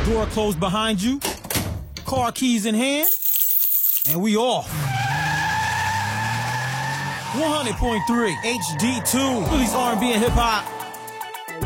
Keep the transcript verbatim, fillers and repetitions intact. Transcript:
Door closed behind you. Car keys in hand. And we off. one hundred point three H D two. Philly's R and B and hip hop.